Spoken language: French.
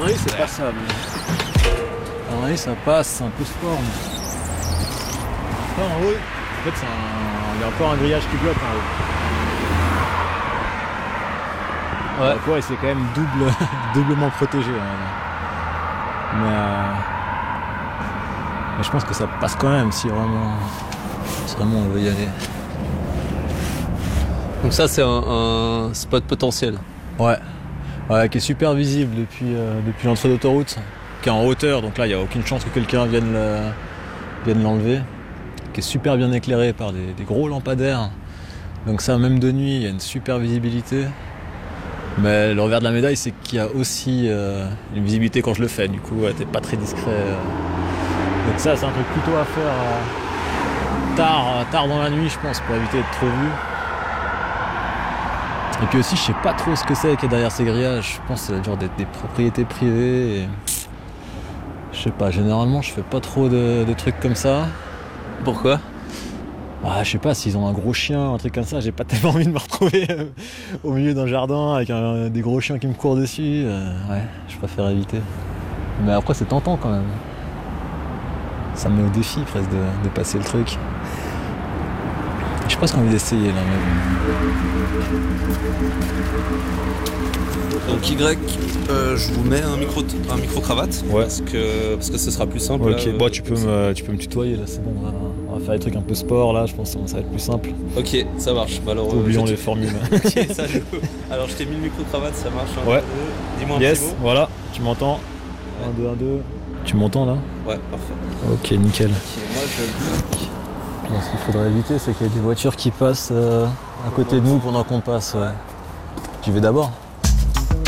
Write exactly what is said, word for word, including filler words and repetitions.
Paris, c'est pas ça. Mais... À Paris, ça passe, c'est un peu sport. Mais... Là, en haut, en fait, c'est un... il y a encore un grillage qui bloque en haut. Ouais, donc, ouais, c'est quand même double... doublement protégé. Hein. Mais, euh... mais je pense que ça passe quand même si vraiment, si vraiment on veut y aller. Donc ça, c'est un, un spot potentiel. Ouais. Ouais, qui est super visible depuis, euh, depuis l'entrée d'autoroute, qui est en hauteur, donc là il n'y a aucune chance que quelqu'un vienne, le, vienne l'enlever, qui est super bien éclairé par des, des gros lampadaires, donc ça même de nuit il y a une super visibilité, mais le revers de la médaille c'est qu'il y a aussi euh, une visibilité quand je le fais, du coup ouais, t'es pas très discret, euh. Donc ça c'est un truc plutôt à faire euh, tard, tard dans la nuit je pense, pour éviter d'être trop vu. Et puis aussi, je sais pas trop ce que c'est qu'il y a derrière ces grillages. Je pense que c'est genre des, des propriétés privées. Et... Je sais pas, généralement, je fais pas trop de, de trucs comme ça. Pourquoi ? Ah, je sais pas, s'ils ont un gros chien, un truc comme ça, j'ai pas tellement envie de me retrouver euh, au milieu d'un jardin avec un, des gros chiens qui me courent dessus. Euh, ouais, je préfère éviter. Mais après, c'est tentant quand même. Ça me met au défi presque de, de passer le truc. J'ai presque envie d'essayer là même. Donc Y, euh, je vous mets un micro, un micro cravate. Ouais. Parce que, parce que ce sera plus simple. Ok, là, bon, tu peux, me, tu peux me tutoyer là, c'est bon. On va, on va faire des trucs un peu sport là, je pense que ça va être plus simple. Ok, ça marche. Bah, alors, oublions euh, les formules. Ok, ça joue. Alors je t'ai mis le micro cravate, ça marche. Un, Ouais. deux. Dis-moi un Yes, petit mot. voilà, tu m'entends. un, deux, un, deux. Tu m'entends là ? Ouais, parfait. Ok, nickel. Ok, moi je. Bon, ce qu'il faudrait éviter, c'est qu'il y ait des voitures qui passent euh, à côté de nous pendant qu'on passe. Ouais. Tu vais d'abord ?